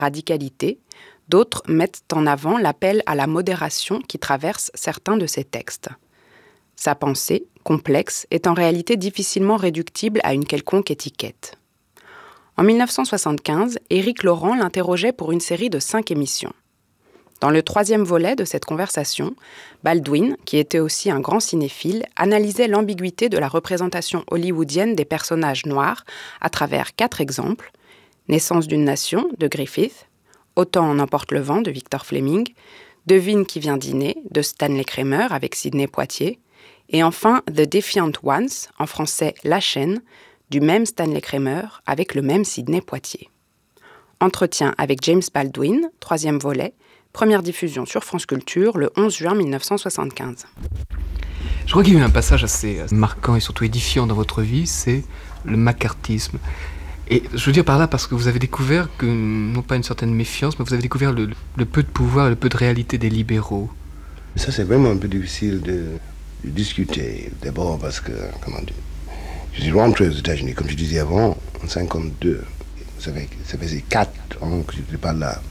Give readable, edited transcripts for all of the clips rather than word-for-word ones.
radicalité, d'autres mettent en avant l'appel à la modération qui traverse certains de ses textes. Sa pensée, complexe, est en réalité difficilement réductible à une quelconque étiquette. En 1975, Éric Laurent l'interrogeait pour une série de 5 émissions. Dans le 3e volet de cette conversation, Baldwin, qui était aussi un grand cinéphile, analysait l'ambiguïté de la représentation hollywoodienne des personnages noirs à travers 4 exemples: Naissance d'une nation, de Griffith, Autant en emporte le vent, de Victor Fleming, Devine qui vient dîner, de Stanley Kramer avec Sidney Poitier, et enfin The Defiant Ones, en français La Chaîne, du même Stanley Kramer avec le même Sidney Poitier. Entretien avec James Baldwin, 3e volet, première diffusion sur France Culture le 11 juin 1975. Je crois qu'il y a eu un passage assez marquant et surtout édifiant dans votre vie, c'est le macartisme. Et je veux dire par là parce que vous avez découvert que, non pas une certaine méfiance, mais vous avez découvert le peu de pouvoir, le peu de réalité des libéraux. Ça, c'est vraiment un peu difficile de discuter. D'abord parce que, comment dire, je suis rentré aux États-Unis, comme je disais avant, en 1952. Ça faisait 4 ans que je n'étais pas là.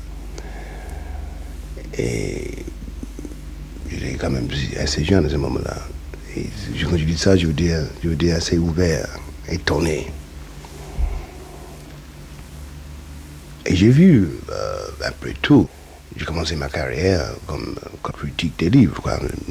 Et j'étais quand même assez jeune à ce moment-là. Et quand je dis ça, je veux dire assez ouvert, étonné. Et j'ai vu un peu tout. J'ai commencé ma carrière comme critique des livres,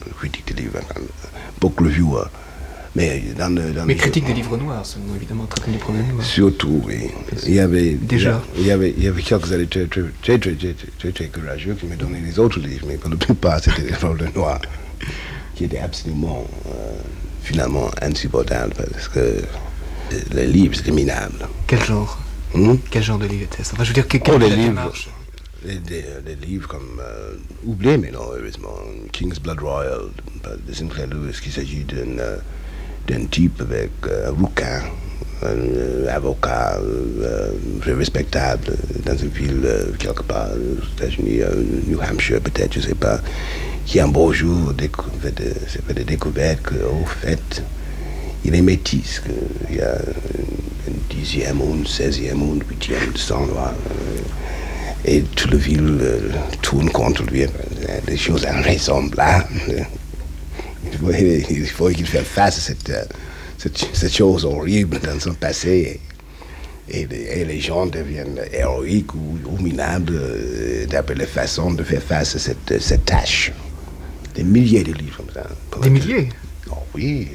book reviewer. Mais critique des livres noirs, seulement, évidemment, traitant des problèmes noirs. Surtout, oui. Il y avait quelques années très courageux qui me donnaient les autres livres, mais pour la plupart, c'était des problèmes noirs, qui étaient absolument, finalement, insupportables, parce que les livres, c'était minable. Quel genre Quel genre de livre était-ce? Enfin, je veux dire, quelle est la démarche? Des livres comme oubliés, mais non, heureusement, King's Blood Royal de Sinclair Lewis, qu'il s'agit d'un type avec un rouquin, un avocat très respectable dans une ville quelque part aux États-Unis, New Hampshire peut-être, je ne sais pas, qui un beau jour fait des découvertes qu'au fait, il est métis, qu'il y a une 10e ou une 16e ou une 8e de sang noir. Et toute la ville tourne contre lui, des choses invraisemblables. Il faut qu'il fasse face à cette chose horrible dans son passé. Et les gens deviennent héroïques ou minables d'après la façon de faire face à cette tâche. Des milliers de livres comme ça. Des milliers? Oh oui.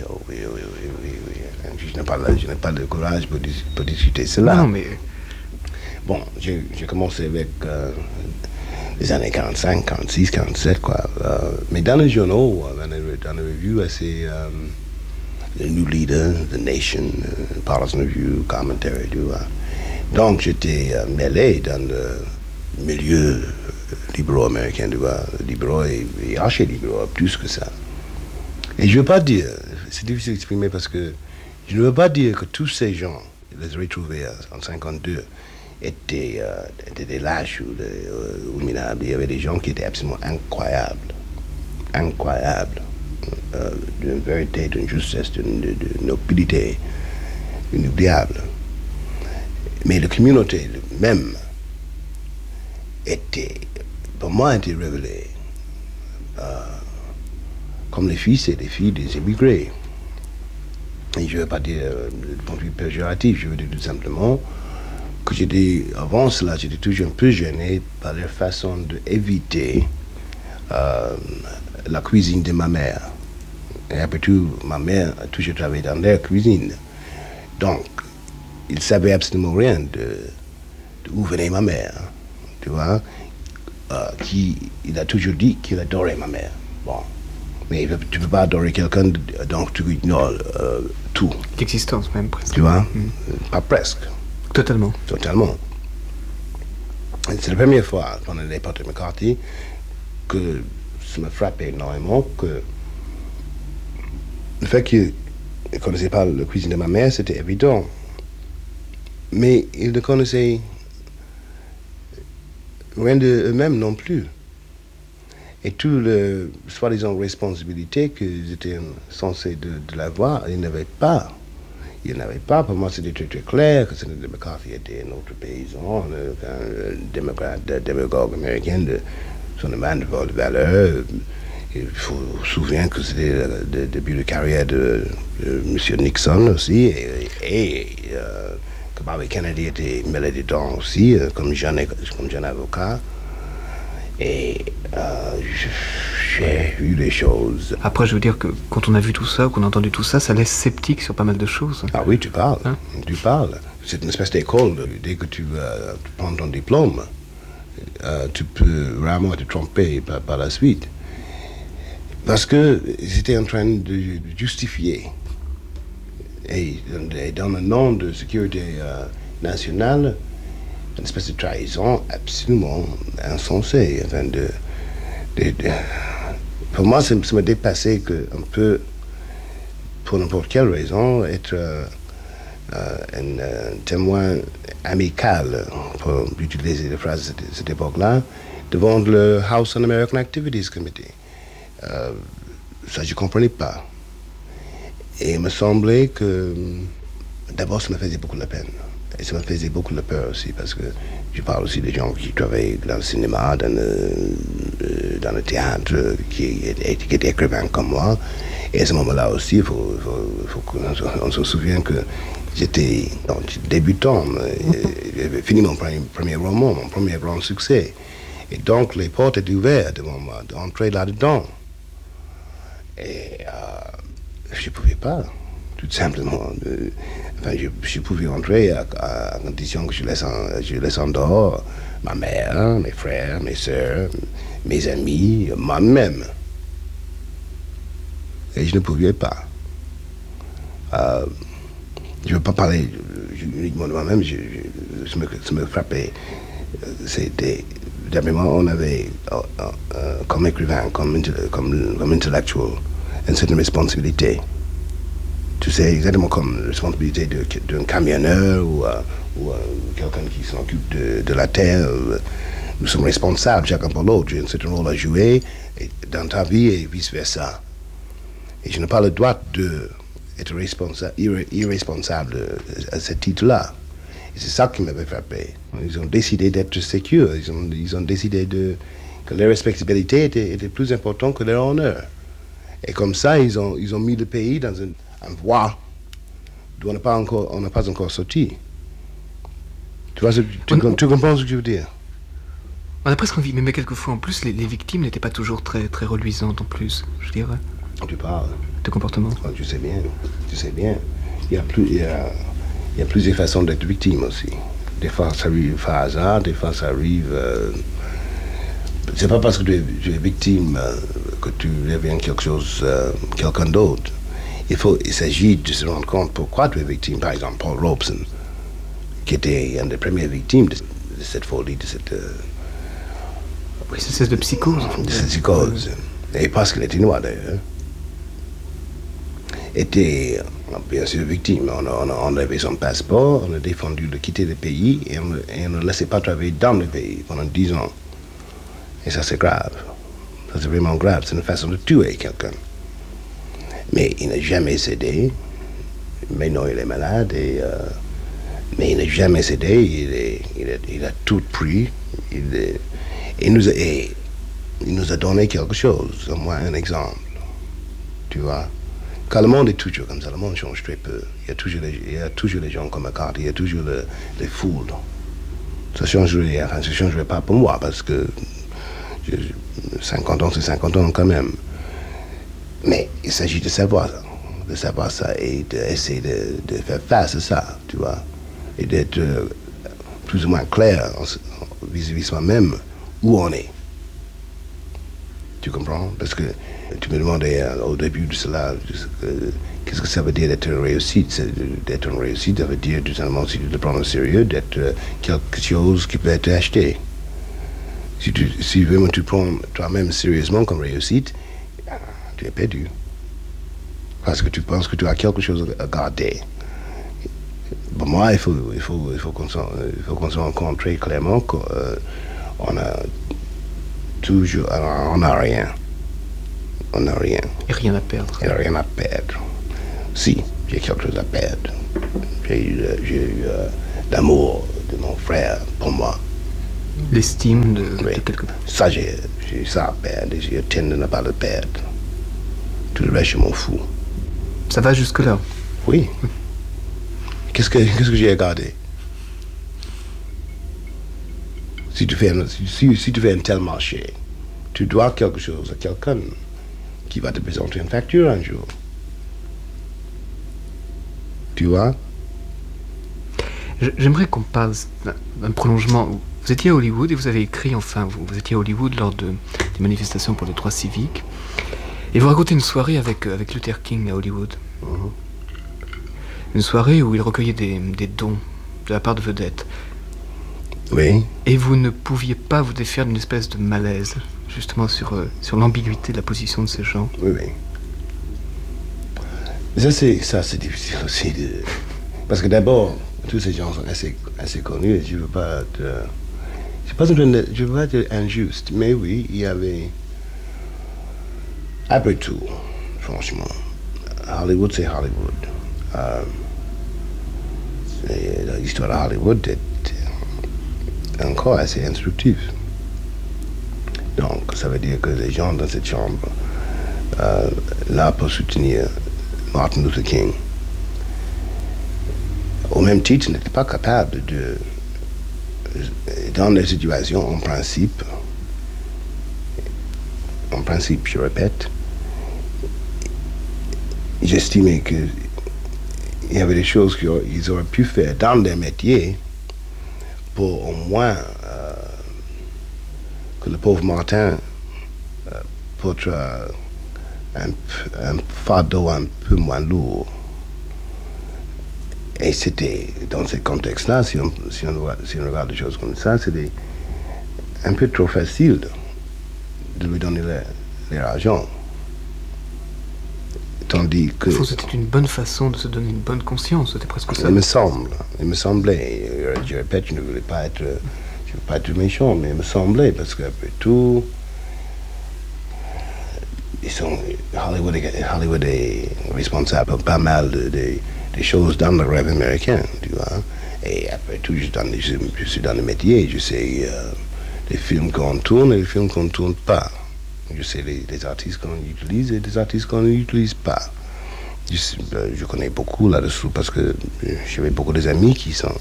Je n'ai pas le courage pour discuter cela. Non, mais... Bon, j'ai commencé avec les années 45, 46, 47, quoi. Mais dans les journaux, dans les revues, assez... The New Leader, The Nation, Partisan Review, Commentary, tu vois. Donc, j'étais mêlé dans le milieu libéraux américain, tu vois. Libéraux et archi-libéraux, plus que ça. Et je ne veux pas dire, c'est difficile d'exprimer parce que je ne veux pas dire que tous ces gens, les retrouvés en 52, étaient des lâches ou minables. Il y avait des gens qui étaient absolument incroyables, d'une vérité, d'une justesse, d'une nobilité inoubliable. Mais la communauté même pour moi, était révélée comme les fils et les filles des immigrés. Et je ne veux pas dire du point de vue péjoratif, je veux dire tout simplement que avant cela, j'étais toujours un peu gêné par leur façon d'éviter la cuisine de ma mère. Et après tout, ma mère a toujours travaillé dans leur cuisine. Donc, ils ne savaient absolument rien d'où venait ma mère, tu vois. Il a toujours dit qu'il adorait ma mère. Bon. Mais tu ne peux pas adorer quelqu'un, donc tu ignores tout. L'existence même, presque. Tu vois, pas presque. Totalement. C'est la première fois, pendant l'époque de McCarthy, que ça me frappait énormément que le fait qu'il ne connaissait pas la cuisine de ma mère, c'était évident. Mais il ne connaissait rien d'eux-mêmes non plus. Et toute la soi-disant responsabilité qu'ils étaient censés de l'avoir, ils n'avaient pas. il n'y en avait pas. Pour moi, c'était très, très clair que Senator McCarthy était un autre paysan, un démagogue américain, son man de valeur. Il faut se souvenir que c'était le début de carrière de M. Nixon aussi, et que Bobby Kennedy était mêlé dedans aussi, comme jeune avocat. Et j'ai vu des choses. Après, je veux dire que quand on a vu tout ça, qu'on a entendu tout ça, ça laisse sceptique sur pas mal de choses. Ah oui, tu parles. Hein? Tu parles. C'est une espèce d'école. Dès que tu prends ton diplôme, tu peux vraiment te tromper par la suite. Parce qu'ils étaient en train de justifier. Et dans le nom de sécurité nationale, une espèce de trahison absolument insensée. Enfin, pour moi, ça m'a dépassé qu'on peut, pour n'importe quelle raison, être un témoin amical, pour utiliser les phrases de cette époque-là, devant le House Un-American Activities Committee. Ça, je ne comprenais pas. Et il me semblait que, d'abord, ça me faisait beaucoup de peine. Et ça me faisait beaucoup de peur aussi, parce que je parle aussi des gens qui travaillent dans le cinéma, dans le théâtre, qui étaient écrivains comme moi. Et à ce moment-là aussi, il faut qu'on se souvienne que j'étais débutant. J'avais fini mon premier roman, mon premier grand succès. Et donc, les portes étaient ouvertes devant moi, d'entrer là-dedans. Et je ne pouvais pas, tout simplement. Enfin, je pouvais entrer à condition que je laisse en dehors ma mère, mes frères, mes soeurs, mes amis, moi-même. Et je ne pouvais pas. Je ne veux pas parler uniquement de moi-même, ça me frappait. C'était, d'abord, on avait, comme écrivain, comme intellectuel, une certaine responsabilité. Tu sais, exactement comme la responsabilité d'un camionneur ou quelqu'un qui s'occupe de la terre. Nous sommes responsables chacun pour l'autre. J'ai un certain rôle à jouer dans ta vie et vice-versa. Et je n'ai pas le droit d'être irresponsable à ce titre-là. Et c'est ça qui m'avait frappé. Ils ont décidé d'être sécures. Ils ont décidé que leur respectabilité était plus importante que leur honneur. Et comme ça, ils ont mis le pays dans une voie d'où on n'a pas encore sorti. Tu vois, tu comprends ce que je veux dire? On a presque envie, mais quelquefois en plus, les victimes n'étaient pas toujours très, très reluisantes en plus, je dirais. Tu parles. De comportement. Oh, tu sais bien. Il y a plusieurs façons d'être victime aussi. Des fois, ça arrive par hasard, des fois, ça arrive... c'est pas parce que tu es victime que tu deviens quelqu'un d'autre. Il s'agit de se rendre compte pourquoi tu es victime. Par exemple, Paul Robeson, qui était une des premières victimes de cette folie, de cette... oui, c'est cette psychose. De cette psychose. Et parce qu'il était noir, d'ailleurs. Était, bien sûr, victime. On avait son passeport, on a défendu de quitter le pays et on ne laissait pas travailler dans le pays pendant 10 ans. Et ça, c'est grave. Ça, c'est vraiment grave. C'est une façon de tuer quelqu'un. Mais il n'a jamais cédé. Maintenant, il est malade. Mais il n'a jamais cédé. Il a tout pris. Il nous a donné quelque chose. Au moins un exemple. Tu vois? Car le monde est toujours comme ça. Le monde change très peu. Il y a toujours les gens comme McCarthy. Il y a toujours les foules. Ça changerait pas pour moi parce que 50 ans, c'est 50 ans quand même. Mais il s'agit de savoir ça et d'essayer de faire face à ça, tu vois, et d'être plus ou moins clair vis-à-vis de soi-même où on est. Tu comprends? Parce que tu me demandais au début de cela, qu'est-ce que ça veut dire d'être une réussite? D'être une réussite, ça veut dire tout simplement, si tu te prends au sérieux, d'être quelque chose qui peut être acheté. Si vraiment tu prends toi-même sérieusement comme réussite, tu es perdu. Parce que tu penses que tu as quelque chose à garder. Pour moi, il faut qu'on se rende compte très clairement qu'on a toujours... On n'a rien. On n'a rien. Et rien à perdre. Et rien à perdre. Si, j'ai quelque chose à perdre. J'ai eu l'amour de mon frère pour moi. L'estime de Oui. quelque... Ça, j'ai ça à perdre et j'ai tendance de ne pas le perdre. Tout le reste, je m'en fous. Ça va jusque-là. Oui. Qu'est-ce que j'ai gardé? Si tu fais un tel marché, tu dois quelque chose à quelqu'un qui va te présenter une facture un jour. Tu vois? J'aimerais qu'on parle d'un prolongement. Vous étiez à Hollywood et vous avez écrit, enfin, vous étiez à Hollywood lors des manifestations pour les droits civiques. Et vous racontez une soirée avec Luther King à Hollywood. Une soirée où il recueillait des dons de la part de vedettes. Oui. Et vous ne pouviez pas vous défaire d'une espèce de malaise, justement sur l'ambiguïté de la position de ces gens. Oui, oui. Ça, c'est difficile aussi. Parce que d'abord, tous ces gens sont assez connus et je ne veux pas être... je veux pas être injuste, mais oui, il y avait... Après tout, franchement, Hollywood, c'est Hollywood. L'histoire de Hollywood est encore assez instructive. Donc, ça veut dire que les gens dans cette chambre, là pour soutenir Martin Luther King, au même titre, n'étaient pas capables de, dans les situations, en principe, je répète, j'estimais qu'il y avait des choses qu'ils auraient pu faire dans leur métier pour au moins que le pauvre Martin porte un fardeau un peu moins lourd. Et c'était, dans ce contexte-là, si on regarde des choses comme ça, c'était un peu trop facile de lui donner l'argent. Tandis que... C'était une bonne façon de se donner une bonne conscience, c'était presque ça. Il me semblait, je répète, je ne veux pas être méchant, mais il me semblait, parce qu'après tout, Hollywood est responsable de pas mal des choses dans le rêve américain, tu vois. Et après tout, je suis dans le métier, je sais les films qu'on tourne et les films qu'on ne tourne pas. Je sais les artistes qu'on utilise et les artistes qu'on n'utilise pas. Je connais beaucoup là-dessous parce que j'avais beaucoup d'amis qui ont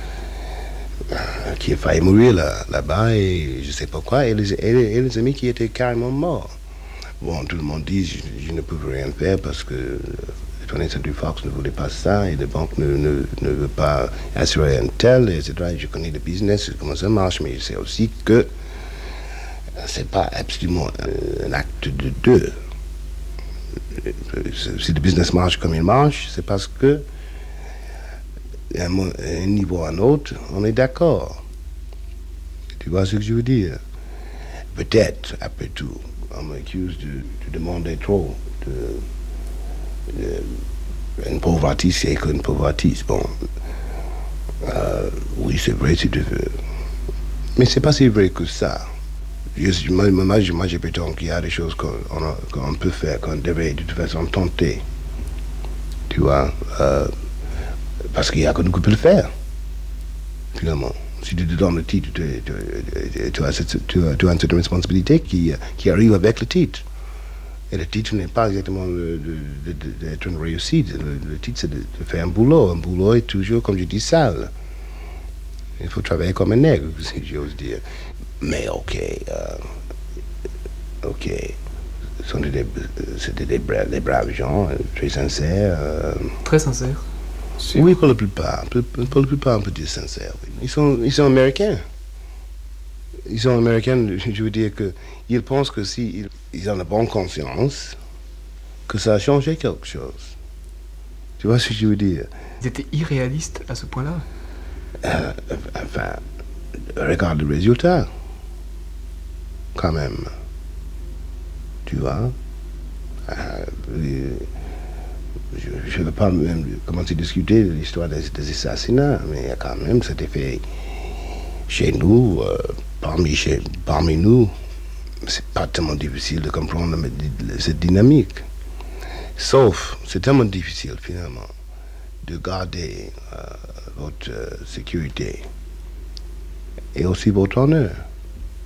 failli mourir là-bas et je sais pourquoi, et les amis qui étaient carrément morts. Bon, tout le monde dit je ne peux rien faire parce que le fournisseur du Fox ne voulait pas ça et les banques ne veulent pas assurer un tel, etc. Et je connais le business, comment ça marche, mais je sais aussi que c'est pas absolument un acte de deux. Si le business marche comme il marche, c'est parce que à un niveau ou à un autre, on est d'accord. Tu vois ce que je veux dire? Peut-être, après tout, on m'accuse de demander trop. Un pauvre artiste, c'est qu'un pauvre artiste. Bon, oui, c'est vrai si tu veux. Mais c'est pas si vrai que ça. Moi, je prétends qu'il y a des choses qu'on peut faire, qu'on devrait de toute façon tenter. Tu vois, parce qu'il y a que nous qui peut le faire, finalement. Si tu te donnes le titre, tu as une certaine responsabilité qui arrive avec le titre. Et le titre n'est pas exactement d'être une réussite. Le titre, c'est de faire un boulot. Un boulot est toujours, comme je dis, sale. Il faut travailler comme un nègre, si j'ose dire. Mais ok, c'était des braves gens, très sincères. Très sincères. Oui, pour la plupart, on peut dire sincères. Oui. Ils sont américains. Ils sont américains, je veux dire qu'ils pensent que s'ils ont la bonne conscience, que ça a changé quelque chose. Tu vois ce que je veux dire? Ils étaient irréalistes à ce point-là? Enfin, regarde le résultat. Quand même. Tu vois? Je ne veux pas même commencer à discuter de l'histoire des assassinats, mais quand même, c'était fait chez nous, parmi nous. C'est pas tellement difficile de comprendre cette dynamique. Sauf, c'est tellement difficile finalement, de garder votre sécurité et aussi votre honneur.